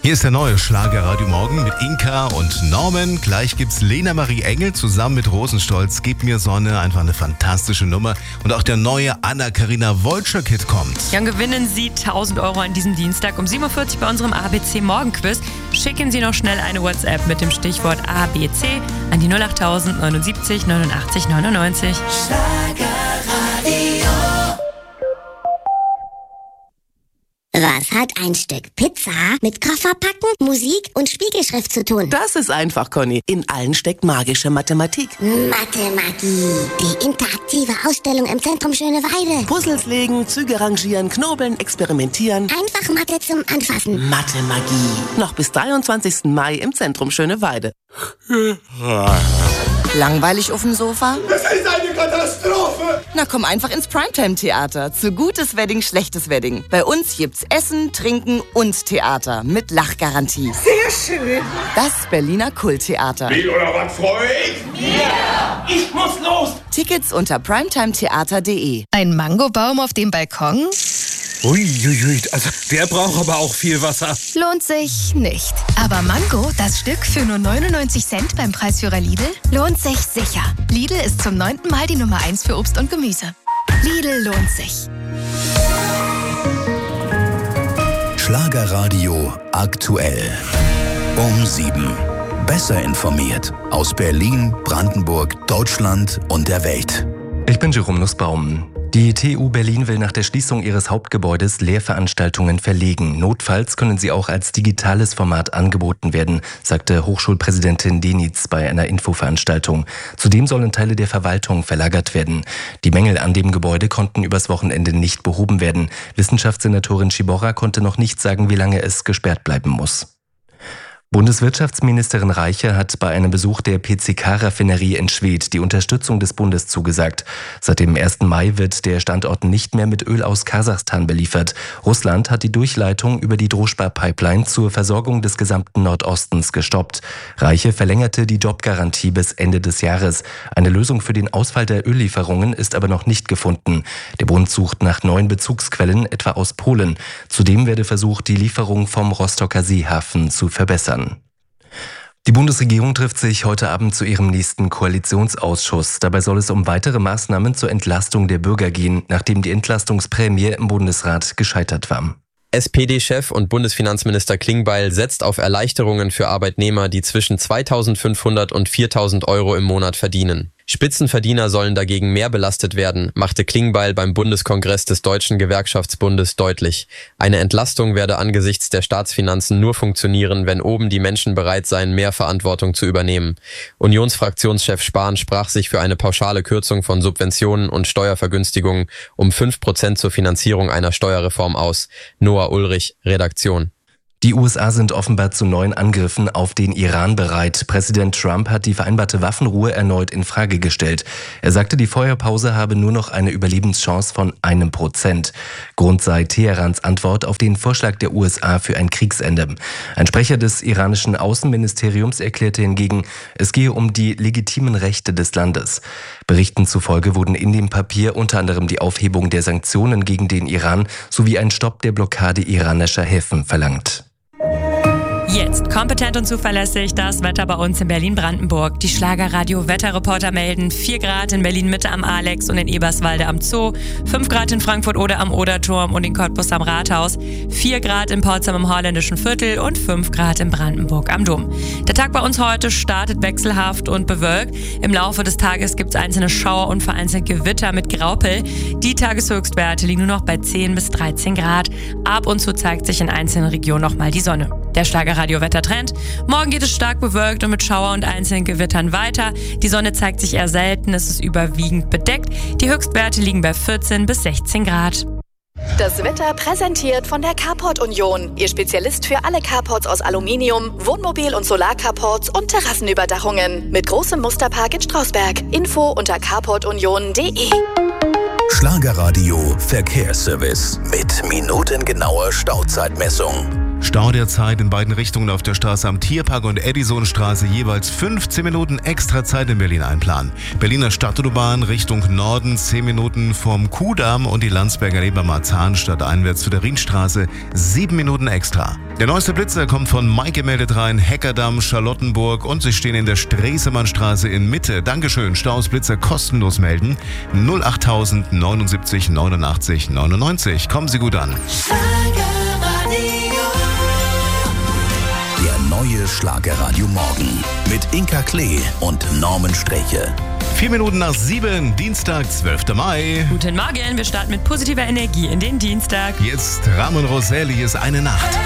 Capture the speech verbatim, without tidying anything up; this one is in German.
Hier ist der neue Schlagerradio Morgen mit Inka und Norman. Gleich gibt's Lena Marie Engel zusammen mit Rosenstolz. Gib mir Sonne, einfach eine fantastische Nummer. Und auch der neue Anna-Karina Wolczak-Hit kommt. Ja, gewinnen Sie tausend Euro an diesem Dienstag um sieben Uhr vierzig bei unserem A B C Morgenquiz. Schicken Sie noch schnell eine WhatsApp mit dem Stichwort A B C an die null acht tausend neunundsiebzig neunundachtzig neunundneunzig. Schlagerradio. Was hat ein Stück Pizza mit Kofferpacken, Musik und Spiegelschrift zu tun? Das ist einfach, Conny. In allen steckt magische Mathematik. Mathemagie. Die interaktive Ausstellung im Zentrum Schöneweide. Puzzles legen, Züge rangieren, knobeln, experimentieren. Einfach Mathe zum Anfassen. Mathemagie. Noch bis dreiundzwanzigsten Mai im Zentrum Schöneweide. Langweilig auf dem Sofa? Das ist eine Katastrophe! Na komm einfach ins Primetime-Theater. Zu gutes Wedding, schlechtes Wedding. Bei uns gibt's Essen, Trinken und Theater mit Lachgarantie. Sehr schön! Das Berliner Kulttheater. Wie oder was freue ich? Ja! Ich muss los! Tickets unter primetimetheater punkt de. Ein Mangobaum auf dem Balkon? Uiuiui, also der braucht aber auch viel Wasser. Lohnt sich nicht. Aber Mango, das Stück für nur neunundneunzig Cent beim Preisführer Lidl, lohnt sich sicher. Lidl ist zum neunten Mal die Nummer eins für Obst und Gemüse. Lidl lohnt sich. Schlagerradio aktuell. Um sieben. Besser informiert. Aus Berlin, Brandenburg, Deutschland und der Welt. Ich bin Jerome Nussbaum. Die T U Berlin will nach der Schließung ihres Hauptgebäudes Lehrveranstaltungen verlegen. Notfalls können sie auch als digitales Format angeboten werden, sagte Hochschulpräsidentin Denitz bei einer Infoveranstaltung. Zudem sollen Teile der Verwaltung verlagert werden. Die Mängel an dem Gebäude konnten übers Wochenende nicht behoben werden. Wissenschaftssenatorin Schiborra konnte noch nicht sagen, wie lange es gesperrt bleiben muss. Bundeswirtschaftsministerin Reiche hat bei einem Besuch der P C K-Raffinerie in Schwedt die Unterstützung des Bundes zugesagt. Seit dem ersten Mai wird der Standort nicht mehr mit Öl aus Kasachstan beliefert. Russland hat die Durchleitung über die Droschba-Pipeline zur Versorgung des gesamten Nordostens gestoppt. Reiche verlängerte die Jobgarantie bis Ende des Jahres. Eine Lösung für den Ausfall der Öllieferungen ist aber noch nicht gefunden. Der Bund sucht nach neuen Bezugsquellen, etwa aus Polen. Zudem werde versucht, die Lieferung vom Rostocker Seehafen zu verbessern. Die Bundesregierung trifft sich heute Abend zu ihrem nächsten Koalitionsausschuss. Dabei soll es um weitere Maßnahmen zur Entlastung der Bürger gehen, nachdem die Entlastungsprämie im Bundesrat gescheitert war. S P D-Chef und Bundesfinanzminister Klingbeil setzt auf Erleichterungen für Arbeitnehmer, die zwischen zweitausendfünfhundert und viertausend Euro im Monat verdienen. Spitzenverdiener sollen dagegen mehr belastet werden, machte Klingbeil beim Bundeskongress des Deutschen Gewerkschaftsbundes deutlich. Eine Entlastung werde angesichts der Staatsfinanzen nur funktionieren, wenn oben die Menschen bereit seien, mehr Verantwortung zu übernehmen. Unionsfraktionschef Spahn sprach sich für eine pauschale Kürzung von Subventionen und Steuervergünstigungen um fünf Prozent zur Finanzierung einer Steuerreform aus. Noah Ulrich, Redaktion. Die U S A sind offenbar zu neuen Angriffen auf den Iran bereit. Präsident Trump hat die vereinbarte Waffenruhe erneut in Frage gestellt. Er sagte, die Feuerpause habe nur noch eine Überlebenschance von einem Prozent. Grund sei Teherans Antwort auf den Vorschlag der U S A für ein Kriegsende. Ein Sprecher des iranischen Außenministeriums erklärte hingegen, es gehe um die legitimen Rechte des Landes. Berichten zufolge wurden in dem Papier unter anderem die Aufhebung der Sanktionen gegen den Iran sowie ein Stopp der Blockade iranischer Häfen verlangt. Jetzt kompetent und zuverlässig das Wetter bei uns in Berlin-Brandenburg. Die Schlagerradio-Wetterreporter melden vier Grad in Berlin-Mitte am Alex und in Eberswalde am Zoo, fünf Grad in Frankfurt-Oder am Oderturm und in Cottbus am Rathaus, vier Grad in Potsdam im Holländischen Viertel und fünf Grad in Brandenburg am Dom. Der Tag bei uns heute startet wechselhaft und bewölkt. Im Laufe des Tages gibt es einzelne Schauer und vereinzelt Gewitter mit Graupel. Die Tageshöchstwerte liegen nur noch bei zehn bis dreizehn Grad. Ab und zu zeigt sich in einzelnen Regionen nochmal die Sonne. Der Schlagerradio-Wettertrend. Morgen geht es stark bewölkt und mit Schauer und einzelnen Gewittern weiter. Die Sonne zeigt sich eher selten, es ist überwiegend bedeckt. Die Höchstwerte liegen bei vierzehn bis sechzehn Grad. Das Wetter präsentiert von der Carport Union. Ihr Spezialist für alle Carports aus Aluminium, Wohnmobil- und Solarcarports und Terrassenüberdachungen. Mit großem Musterpark in Strausberg. Info unter carport union punkt de. Schlagerradio Verkehrsservice mit minutengenauer Stauzeitmessung. Stau derzeit in beiden Richtungen auf der Straße am Tierpark und Edisonstraße jeweils fünfzehn Minuten extra Zeit in Berlin einplanen. Berliner Stadtautobahn Richtung Norden zehn Minuten vom Kuhdamm und die Landsberger Lebermar-Zahnstadt einwärts zu der Rienstraße sieben Minuten extra. Der neueste Blitzer kommt von Mike gemeldet rein, Heckerdamm, Charlottenburg und Sie stehen in der Stresemannstraße in Mitte. Dankeschön, Staus Blitzer kostenlos melden. null achttausend neunundsiebzig neunundachtzig neunundneunzig. Kommen Sie gut an. Der neue Schlagerradio Morgen mit Inka Klee und Norman Streche. Vier Minuten nach sieben, Dienstag, zwölfter Mai. Guten Morgen, wir starten mit positiver Energie in den Dienstag. Jetzt Ramon Roselius, Eine Nacht.